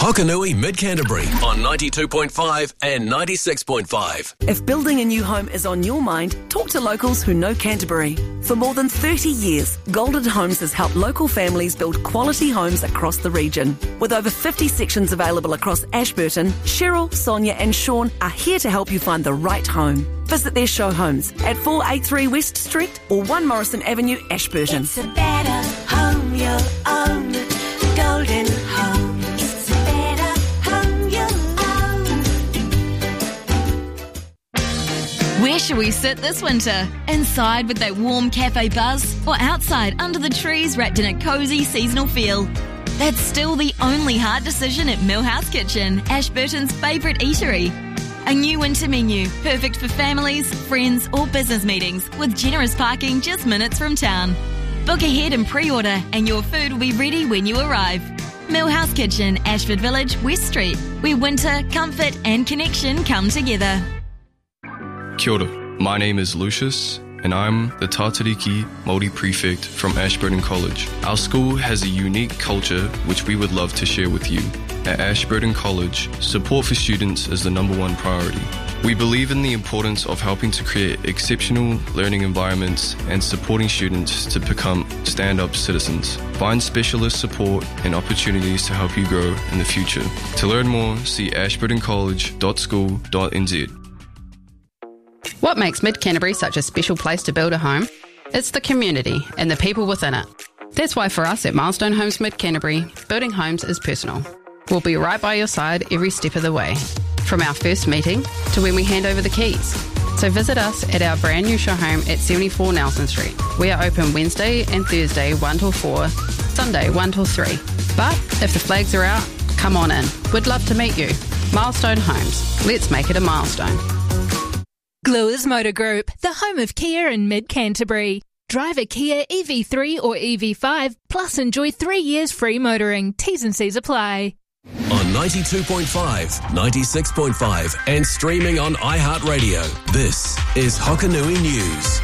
Hokanui Mid-Canterbury on 92.5 and 96.5. If building a new home is on your mind, talk to locals who know Canterbury. For more than 30 years, Golden Homes has helped local families build quality homes across the region. With over 50 sections available across Ashburton, Cheryl, Sonia and Sean are here to help you find the right home. Visit their show homes at 483 West Street or 1 Morrison Avenue, Ashburton. It's a better home you'll own. Golden Home. It's a better home you'll own. Where shall we sit this winter? Inside with that warm cafe buzz, or outside under the trees wrapped in a cosy seasonal feel? That's still the only hard decision at Millhouse Kitchen, Ashburton's favourite eatery. A new winter menu, perfect for families, friends or business meetings, with generous parking just minutes from town. Book ahead and pre-order and your food will be ready when you arrive. Millhouse Kitchen, Ashford Village, West Street, where winter, comfort and connection come together. Kia ora. My name is Lucius and I'm the Tatariki Māori Prefect from Ashburton College. Our school has a unique culture which we would love to share with you. At Ashburton College, support for students is the number one priority. We believe in the importance of helping to create exceptional learning environments and supporting students to become stand-up citizens. Find specialist support and opportunities to help you grow in the future. To learn more, see ashburtoncollege.school.nz. What makes Mid-Canterbury such a special place to build a home? It's the community and the people within it. That's why for us at Milestone Homes Mid-Canterbury, building homes is personal. We'll be right by your side every step of the way, from our first meeting to when we hand over the keys. So visit us at our brand new show home at 74 Nelson Street. We are open Wednesday and Thursday 1 till 4, Sunday 1 till 3. But if the flags are out, come on in. We'd love to meet you. Milestone Homes. Let's make it a milestone. Gluers Motor Group, the home of Kia in Mid-Canterbury. Drive a Kia EV3 or EV5, plus enjoy 3 years free motoring. T's and C's apply. On 92.5, 96.5 and streaming on iHeartRadio. This is Hokanui News.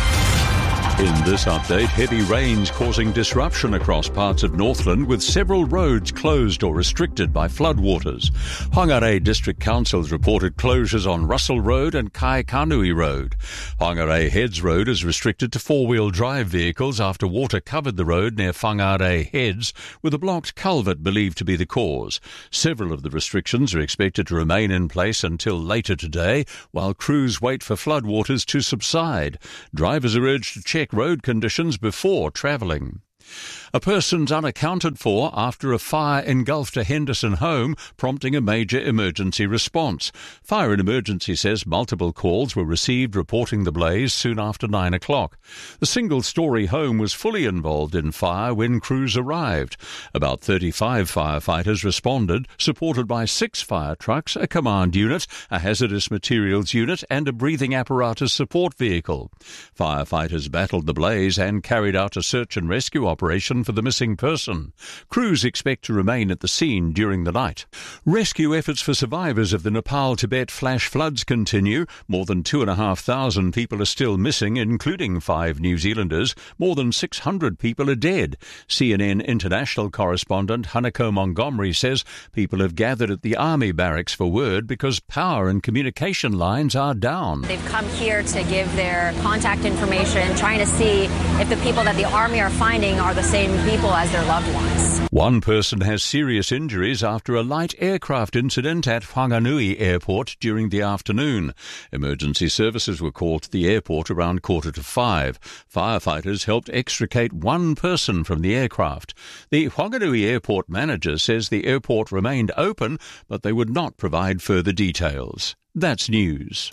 In this update, heavy rains causing disruption across parts of Northland with several roads closed or restricted by floodwaters. Whangarei District Council's reported closures on Russell Road and Kaikanui Road. Whangarei Heads Road is restricted to four-wheel drive vehicles after water covered the road near Whangarei Heads, with a blocked culvert believed to be the cause. Several of the restrictions are expected to remain in place until later today, while crews wait for floodwaters to subside. Drivers are urged to check road conditions before travelling. A person's unaccounted for after a fire engulfed a Henderson home, prompting a major emergency response. Fire and Emergency says multiple calls were received reporting the blaze soon after 9 o'clock. The single-storey home was fully involved in fire when crews arrived. About 35 firefighters responded, supported by 6 fire trucks, a command unit, a hazardous materials unit and a breathing apparatus support vehicle. Firefighters battled the blaze and carried out a search and rescue operation for the missing person. Crews expect to remain at the scene during the night. Rescue efforts for survivors of the Nepal-Tibet flash floods continue. More than 2,500 people are still missing, including 5 New Zealanders. More than 600 people are dead. CNN international correspondent Hanako Montgomery says people have gathered at the army barracks for word because power and communication lines are down. They've come here to give their contact information, trying to see if the people that the army are finding are the same people as their loved ones. One person has serious injuries after a light aircraft incident at Whanganui Airport during the afternoon. Emergency services were called to the airport around 4:45. Firefighters helped extricate one person from the aircraft. The Whanganui Airport manager says the airport remained open, but they would not provide further details. That's news.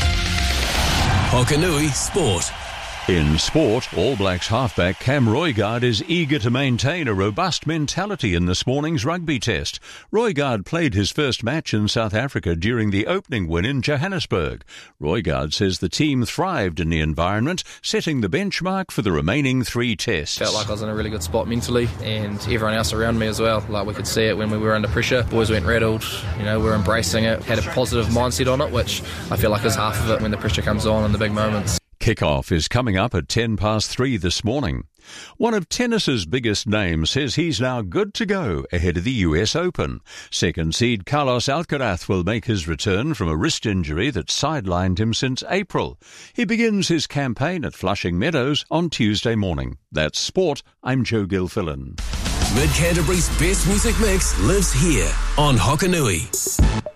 Hokanui Sport. In sport, All Blacks halfback Cam Roigard is eager to maintain a robust mentality in this morning's rugby test. Roigard played his first match in South Africa during the opening win in Johannesburg. Roigard says the team thrived in the environment, setting the benchmark for the remaining 3 tests. Felt like I was in a really good spot mentally, and everyone else around me as well. Like, we could see it when we were under pressure. Boys went rattled, we're embracing it, had a positive mindset on it, which I feel like is half of it when the pressure comes on in the big moments. Kickoff is coming up at 3:10 this morning. One of tennis's biggest names says he's now good to go ahead of the US Open. Second seed Carlos Alcaraz will make his return from a wrist injury that sidelined him since April. He begins his campaign at Flushing Meadows on Tuesday morning. That's sport. I'm Joe Gilfillan. Mid Canterbury's best music mix lives here on Hokanui.